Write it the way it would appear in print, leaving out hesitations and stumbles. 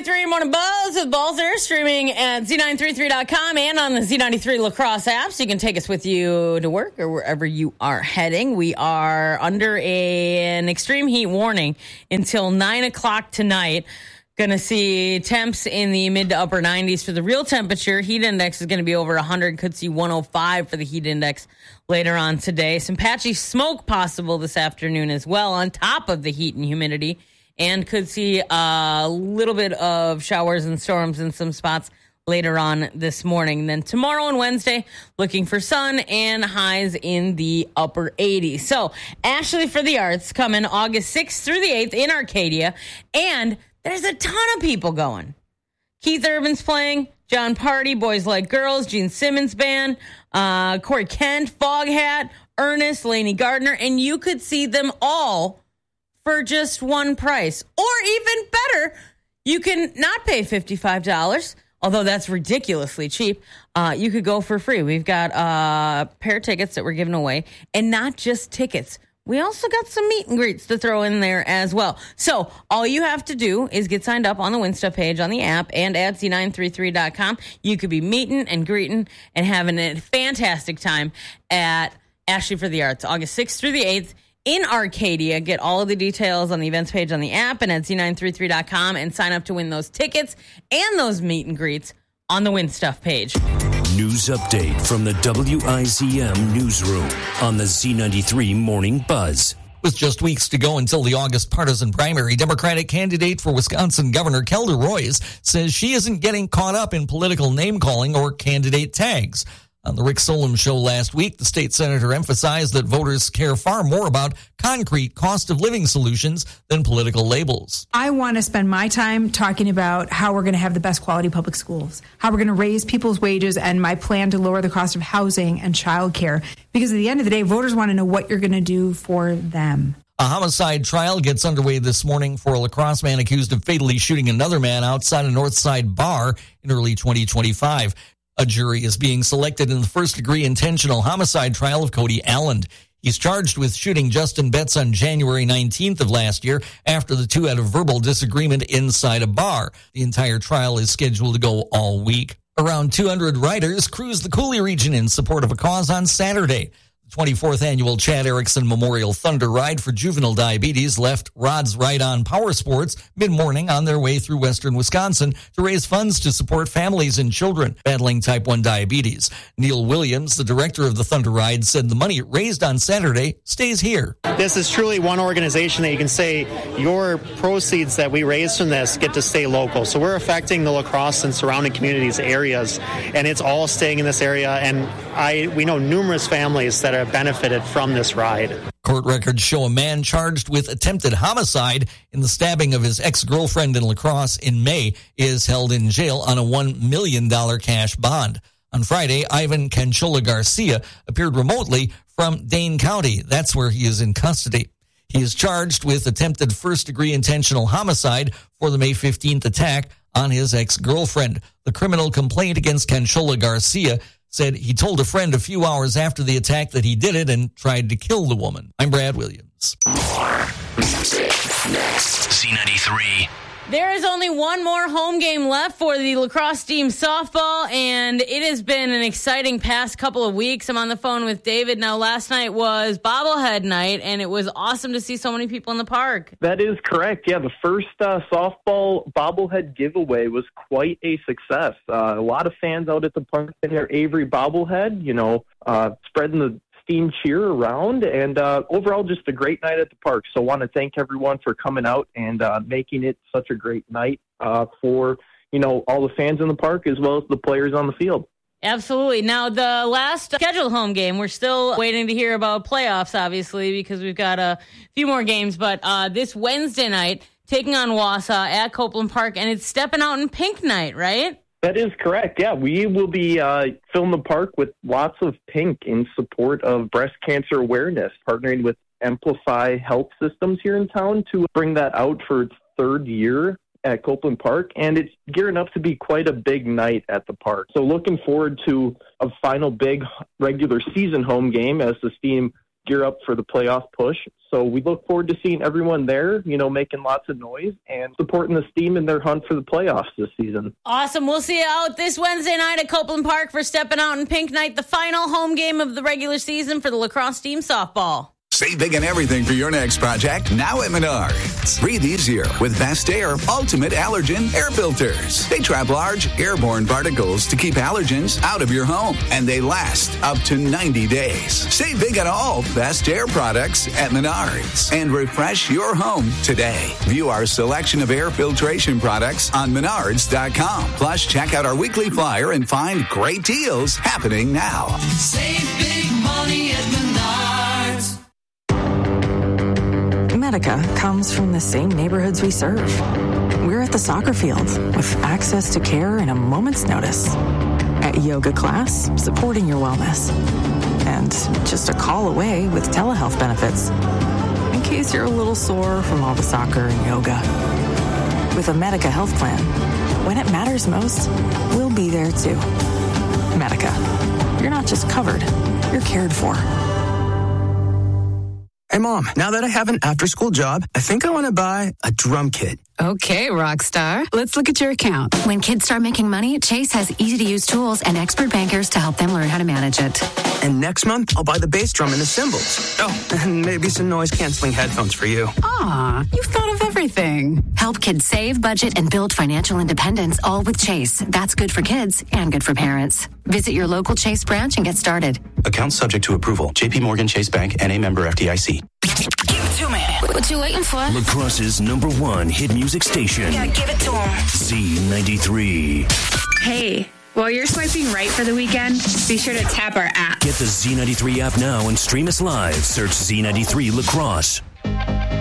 Z93 Morning Buzz with Balzer, streaming at Z933.com and on the Z93 Lacrosse app, so you can take us with you to work or wherever you are heading. We are under an extreme heat warning until 9 o'clock tonight. Going to see temps in the mid to upper 90s for the real temperature. Heat index is going to be over 100. Could see 105 for the heat index later on today. Some patchy smoke possible this afternoon as well on top of the heat and humidity. And could see a little bit of showers and storms in some spots later on this morning. Then tomorrow and Wednesday, looking for sun and highs in the upper 80s. So, Ashley for the Arts coming August 6th through the 8th in Arcadia. And there's a ton of people going. Keith Urban's playing, John Party, Boys Like Girls, Gene Simmons Band, Corey Kent, Foghat, Ernest, Lainey Gardner, and you could see them all for just one price. Or even better, you can not pay $55, although that's ridiculously cheap. You could go for free. We've got a pair of tickets that we're giving away, and not just tickets. We also got some meet and greets to throw in there as well. So all you have to do is get signed up on the Win Stuff page on the app and at Z933.com. You could be meeting and greeting and having a fantastic time at Ashley for the Arts, August 6th through the 8th. In Arcadia. Get all of the details on the events page on the app and at Z933.com and sign up to win those tickets and those meet and greets on the Win Stuff page. News update from the WIZM newsroom on the Z93 Morning Buzz. With just weeks to go until the August partisan primary, Democratic candidate for Wisconsin Governor Kelda Roys says she isn't getting caught up in political name-calling or candidate tags. On the Rick Solem Show last week, the state senator emphasized that voters care far more about concrete cost of living solutions than political labels. I want to spend my time talking about how we're going to have the best quality public schools, how we're going to raise people's wages, and my plan to lower the cost of housing and childcare. Because at the end of the day, voters want to know what you're going to do for them. A homicide trial gets underway this morning for a La Crosse man accused of fatally shooting another man outside a Northside bar in early 2025. A jury is being selected in the first-degree intentional homicide trial of Cody Allen. He's charged with shooting Justin Betts on January 19th of last year after the two had a verbal disagreement inside a bar. The entire trial is scheduled to go all week. Around 200 riders cruised the Coulee region in support of a cause on Saturday. The 24th annual Chad Erickson Memorial Thunder Ride for Juvenile Diabetes left Rod's Ride On Power Sports mid-morning on their way through western Wisconsin to raise funds to support families and children battling type 1 diabetes. Neil Williams, the director of the Thunder Ride, said the money raised on Saturday stays here. This is truly one organization that you can say your proceeds that we raise from this get to stay local. So we're affecting the La Crosse and surrounding communities, areas, and it's all staying in this area. And we know numerous families that have benefited from this ride. Court records show a man charged with attempted homicide in the stabbing of his ex-girlfriend in La Crosse in May is held in jail on a $1 million cash bond. On Friday, Ivan Canchola Garcia appeared remotely from Dane County. That's where he is in custody. He is charged with attempted first-degree intentional homicide for the May 15th attack on his ex-girlfriend. The criminal complaint against Canchola Garcia said he told a friend a few hours after the attack that he did it and tried to kill the woman. I'm Brad Williams. Next, Z93. There is only one more home game left for the La Crosse team softball, and it has been an exciting past couple of weeks. I'm on the phone with David. Now, last night was bobblehead night, and it was awesome to see so many people in the park. That is correct. Yeah, the first softball bobblehead giveaway was quite a success. A lot of fans out at the park in their Avery bobblehead, spreading the steam cheer around, and overall just a great night at the park. So I want to thank everyone for coming out and making it such a great night for all the fans in the park as well as the players on the field. Absolutely. Now, the last scheduled home game, we're still waiting to hear about playoffs, obviously, because we've got a few more games. But this Wednesday night, taking on Wausau at Copeland Park, and it's stepping out in pink night, right? That is correct. Yeah, we will be filling the park with lots of pink in support of breast cancer awareness, partnering with Amplify Health Systems here in town to bring that out for its third year at Copeland Park, and it's gearing up to be quite a big night at the park. So looking forward to a final big regular season home game as the team gear up for the playoff push. So we look forward to seeing everyone there, making lots of noise and supporting the Steam in their hunt for the playoffs this season. Awesome. We'll see you out this Wednesday night at Copeland Park for Stepping Out in Pink Night, the final home game of the regular season for the lacrosse team softball. Save big on everything for your next project now at Menards. Breathe easier with Best Air Ultimate Allergen Air Filters. They trap large airborne particles to keep allergens out of your home, and they last up to 90 days. Save big on all Best Air products at Menards and refresh your home today. View our selection of air filtration products on Menards.com. Plus, check out our weekly flyer and find great deals happening now. Save big money at Menards. Medica comes from the same neighborhoods we serve. We're at the soccer field with access to care in a moment's notice. At yoga class, supporting your wellness. And just a call away with telehealth benefits. In case you're a little sore from all the soccer and yoga. With a Medica health plan, when it matters most, we'll be there too. Medica. You're not just covered, you're cared for. Hey, Mom, now that I have an after-school job, I think I want to buy a drum kit. Okay, Rockstar. Let's look at your account. When kids start making money, Chase has easy-to-use tools and expert bankers to help them learn how to manage it. And next month, I'll buy the bass drum and the cymbals. Oh, and maybe some noise-canceling headphones for you. Aw, you've thought of everything. Help kids save, budget, and build financial independence, all with Chase. That's good for kids and good for parents. Visit your local Chase branch and get started. Account subject to approval. J.P. Morgan Chase Bank, N.A. member FDIC. Give it to me. What you waiting for? La Crosse's #1 hit music station. Yeah, give it to him. Z93. Hey, while you're swiping right for the weekend, be sure to tap our app. Get the Z93 app now and stream us live. Search Z93 La Crosse.